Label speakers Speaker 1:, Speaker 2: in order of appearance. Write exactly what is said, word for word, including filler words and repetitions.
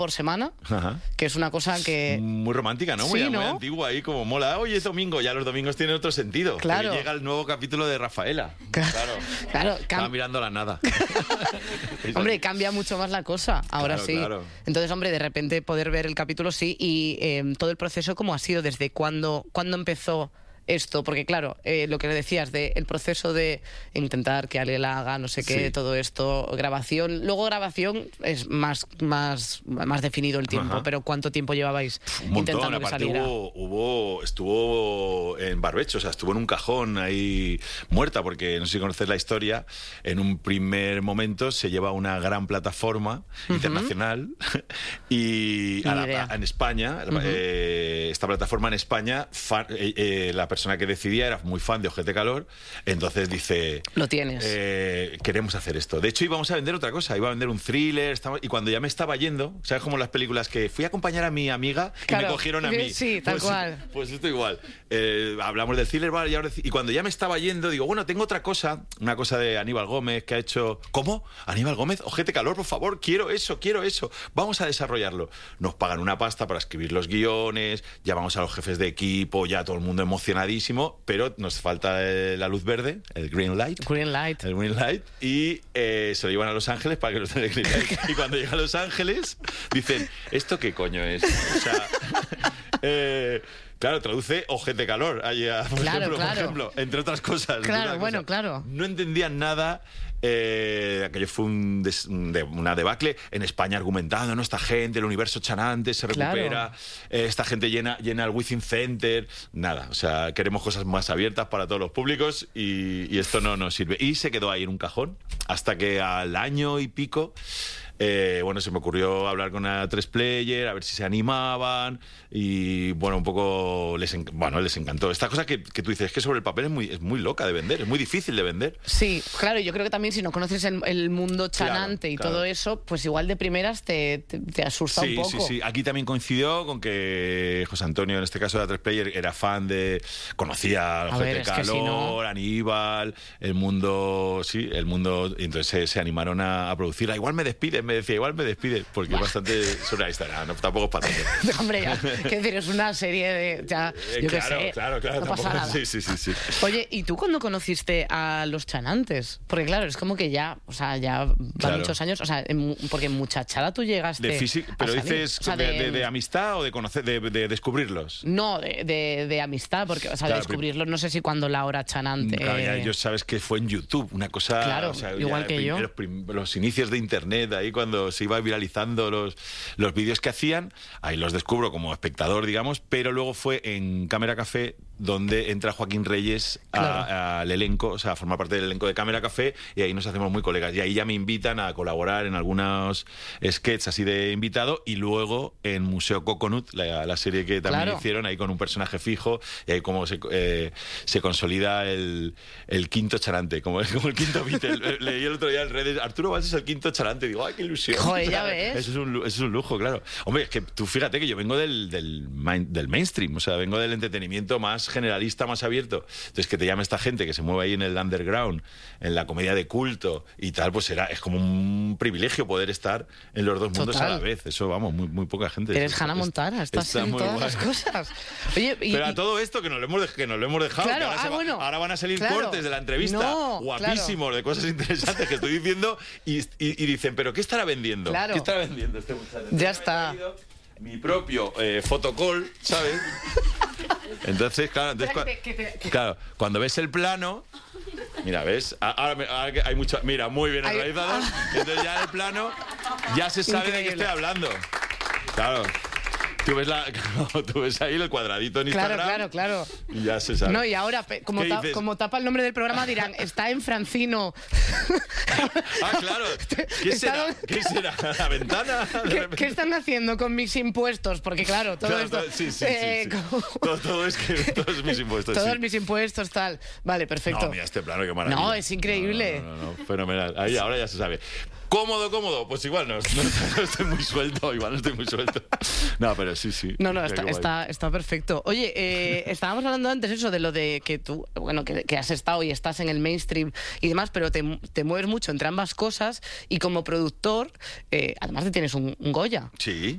Speaker 1: por semana,
Speaker 2: Ajá.
Speaker 1: que es una cosa que...
Speaker 2: Muy romántica, ¿no? Muy,
Speaker 1: Sí,
Speaker 2: muy
Speaker 1: ¿no?
Speaker 2: antigua ahí, como mola. Hoy es domingo, ya los domingos tienen otro sentido.
Speaker 1: Claro.
Speaker 2: Porque llega el nuevo capítulo de Rafaela. Claro.
Speaker 1: Claro,
Speaker 2: Estaba
Speaker 1: cam-
Speaker 2: mirando la nada.
Speaker 1: Hombre, cambia mucho más la cosa, ahora
Speaker 2: Claro,
Speaker 1: sí.
Speaker 2: claro.
Speaker 1: Entonces, hombre, de repente poder ver el capítulo, sí, y eh, todo el proceso, ¿cómo ha sido? ¿Desde cuándo, cuándo empezó esto? Porque claro, eh, lo que decías de el proceso de intentar que Ale la haga, no sé qué,
Speaker 2: Sí.
Speaker 1: todo esto, grabación. Luego grabación es más, más, más definido el tiempo,
Speaker 2: Ajá.
Speaker 1: pero ¿cuánto tiempo llevabais
Speaker 2: Un montón,
Speaker 1: intentando que
Speaker 2: aparte
Speaker 1: saliera?
Speaker 2: hubo, hubo, estuvo en barbecho, o sea, estuvo en un cajón ahí muerta, porque no sé si conoces la historia, en un primer momento se lleva una gran plataforma
Speaker 1: Ujú.
Speaker 2: internacional y a
Speaker 1: Ni
Speaker 2: la-
Speaker 1: idea.
Speaker 2: a- en España,
Speaker 1: Ujú.
Speaker 2: eh, esta plataforma en España, fa- eh, eh, la persona que decidía era muy fan de Ojete Calor, entonces dice...
Speaker 1: Lo tienes.
Speaker 2: Eh, queremos hacer esto. De hecho, íbamos a vender otra cosa. Iba a vender un thriller. Estaba- y cuando ya me estaba yendo, ¿sabes? Como las películas que fui a acompañar a mi amiga y
Speaker 1: Claro.
Speaker 2: me cogieron a mí.
Speaker 1: Sí, tal
Speaker 2: Pues-
Speaker 1: cual.
Speaker 2: Pues esto igual. Eh, hablamos del thriller, vale, y, ahora, y cuando ya me estaba yendo, digo, bueno, tengo otra cosa. Una cosa de Aníbal Gómez que ha hecho. ¿Cómo? ¿Aníbal Gómez? Ojete Calor, por favor. Quiero eso, quiero eso. Vamos a desarrollarlo. Nos pagan una pasta para escribir los guiones. Ya vamos a los jefes de equipo. Ya todo el mundo emocionadísimo. Pero nos falta eh, la luz verde, el green light.
Speaker 1: Green light.
Speaker 2: El green light. Y eh, se lo llevan a Los Ángeles para que los den el green light. Y cuando llega a Los Ángeles, dicen, ¿esto qué coño es? O sea, eh, claro, traduce Ojete Calor. Ahí a- por,
Speaker 1: Claro,
Speaker 2: ejemplo,
Speaker 1: claro.
Speaker 2: por ejemplo, entre otras cosas. entre
Speaker 1: Claro,
Speaker 2: otras
Speaker 1: bueno,
Speaker 2: cosas.
Speaker 1: claro.
Speaker 2: No entendían nada. Eh, aquello fue un des- de- una debacle en España argumentando, ¿no? Esta gente, el universo chanante se
Speaker 1: Claro.
Speaker 2: recupera, eh, esta gente llena, llena el Within Center, nada, o sea, queremos cosas más abiertas para todos los públicos y, y esto no nos sirve. Y se quedó ahí en un cajón hasta que al año y pico, eh, bueno, se me ocurrió hablar con a tres player, a ver si se animaban y bueno, un poco les, enc- bueno, les encantó. Esta cosa que, que tú dices, es que sobre el papel es muy, es muy loca de vender, es muy difícil de vender.
Speaker 1: Sí, claro, yo creo que también si no conoces el, el mundo chanante
Speaker 2: Claro,
Speaker 1: y
Speaker 2: claro.
Speaker 1: todo eso, pues igual de primeras te, te, te asusta
Speaker 2: Sí,
Speaker 1: un poco.
Speaker 2: sí, sí. Aquí también coincidió con que José Antonio, en este caso de A tres Player, era fan de... Conocía
Speaker 1: A
Speaker 2: Ojete
Speaker 1: ver, es que
Speaker 2: Calor,
Speaker 1: si no-
Speaker 2: Aníbal, el mundo... Sí, el mundo... Y entonces se, se animaron a, a producirla. Igual me despide, me decía, igual me despide, porque es bastante surrealista. No, no, tampoco es para tanto.
Speaker 1: Hombre, ya, qué decir, es una serie de... Ya,
Speaker 2: Eh,
Speaker 1: yo qué
Speaker 2: claro,
Speaker 1: sé,
Speaker 2: claro, claro,
Speaker 1: no pasa
Speaker 2: tampoco-
Speaker 1: nada.
Speaker 2: Sí, sí, sí, sí.
Speaker 1: Oye, ¿y tú cuándo conociste a los chanantes? Porque claro, es como que ya, o sea, ya van
Speaker 2: Claro.
Speaker 1: muchos años, o sea, en mu- porque en muchachada tú llegaste
Speaker 2: De físico,
Speaker 1: a
Speaker 2: pero
Speaker 1: salir.
Speaker 2: dices
Speaker 1: O sea,
Speaker 2: de, de- de amistad o de conocer, de, de descubrirlos.
Speaker 1: No, de, de- de amistad, porque, o sea,
Speaker 2: Claro,
Speaker 1: descubrirlo, no sé si cuando Laura Chanante...
Speaker 2: Claro, ya, yo sabes que fue en YouTube, una cosa...
Speaker 1: Claro,
Speaker 2: o sea,
Speaker 1: igual
Speaker 2: ya
Speaker 1: que
Speaker 2: prim-
Speaker 1: yo.
Speaker 2: Los, prim- los inicios de Internet, ahí cuando se iba viralizando los, los vídeos que hacían, ahí los descubro como espectador, digamos, pero luego fue en Cámara Café donde entra Joaquín Reyes a-
Speaker 1: Claro.
Speaker 2: al elenco, o sea, a formar parte del elenco de Cámara Café, y ahí nos hacemos muy colegas. Y ahí ya me invitan a colaborar en algunos sketches así de invitado, y luego en Museo Coconut, la, la serie que también
Speaker 1: Claro.
Speaker 2: hicieron, ahí con un personaje fijo, y ahí como se, eh, se consolida el, el quinto charante, como, como el quinto Beatle. Leí el otro día en redes, Arturo Valls es el quinto charante, digo, ¡ay, qué ilusión!
Speaker 1: Joder, ya ves.
Speaker 2: Eso es un, lu- eso es un lujo, claro. Hombre, es que tú fíjate que yo vengo del, del, main- del mainstream, o sea, vengo del entretenimiento más generalista, más abierto. Entonces, que te llame esta gente que se mueve ahí en el underground, en la comedia de culto y tal, pues era, es como un privilegio poder estar en los dos mundos
Speaker 1: Total.
Speaker 2: a la vez. Eso, vamos, muy, muy poca gente.
Speaker 1: Eres
Speaker 2: Es-
Speaker 1: Hannah
Speaker 2: es-
Speaker 1: Montana, estás
Speaker 2: está
Speaker 1: en
Speaker 2: muy
Speaker 1: todas
Speaker 2: guay.
Speaker 1: las cosas. Oye, y,
Speaker 2: Pero a
Speaker 1: y-
Speaker 2: todo esto que nos lo hemos, dej- que nos lo hemos dejado,
Speaker 1: Claro,
Speaker 2: que ahora,
Speaker 1: ah,
Speaker 2: se va-
Speaker 1: bueno.
Speaker 2: ahora van a salir
Speaker 1: Claro.
Speaker 2: cortes de la entrevista
Speaker 1: No,
Speaker 2: guapísimos, de cosas interesantes que estoy diciendo y, y- y dicen, ¿pero qué estará vendiendo?
Speaker 1: Claro.
Speaker 2: ¿Qué estará vendiendo este muchacho?
Speaker 1: Ya
Speaker 2: Me he
Speaker 1: está.
Speaker 2: traído Mi propio eh, fotocall, ¿sabes? Entonces, claro, entonces,
Speaker 1: Espera,
Speaker 2: cua-
Speaker 1: que te- que te-
Speaker 2: claro, cuando ves el plano, mira, ¿ves? A- Ahora, me- ahora que hay mucho, mira, muy bien
Speaker 1: Hay-
Speaker 2: organizado. Entonces ya el plano ya se sabe de qué
Speaker 1: Increíble.
Speaker 2: estoy hablando. Claro. Tú ves, la, tú ves ahí el cuadradito en
Speaker 1: Claro,
Speaker 2: Instagram.
Speaker 1: claro, claro.
Speaker 2: Y ya se sabe.
Speaker 1: No, y ahora, pe- como,
Speaker 2: ¿Qué
Speaker 1: ta-
Speaker 2: dices?
Speaker 1: como tapa el nombre del programa, dirán, está en Francino.
Speaker 2: Ah, claro. ¿Qué
Speaker 1: Está-
Speaker 2: será? ¿Qué será? ¿La ventana? De
Speaker 1: ¿Qué,
Speaker 2: repente.
Speaker 1: qué están haciendo con mis impuestos? Porque claro, todo
Speaker 2: Claro,
Speaker 1: esto...
Speaker 2: todo- sí, sí, sí,
Speaker 1: eh,
Speaker 2: sí.
Speaker 1: como-
Speaker 2: Todo, todo es que todos mis impuestos.
Speaker 1: todos
Speaker 2: sí.
Speaker 1: mis impuestos, tal. Vale, perfecto.
Speaker 2: No, mira este plano, qué maravilla.
Speaker 1: No, es increíble.
Speaker 2: No, no, no, no, fenomenal. Ahí ahora ya se sabe. ¿Cómodo, cómodo? Pues igual no, no, no estoy muy suelto, igual no estoy muy suelto. No, pero sí, sí.
Speaker 1: No, no,
Speaker 2: Qué
Speaker 1: está,
Speaker 2: guay.
Speaker 1: está, está perfecto. Oye, eh, estábamos hablando antes eso de lo de que tú, bueno, que, que has estado y estás en el mainstream y demás, pero te, te mueves mucho entre ambas cosas y como productor, eh, además te tienes un, un Goya.
Speaker 2: Sí.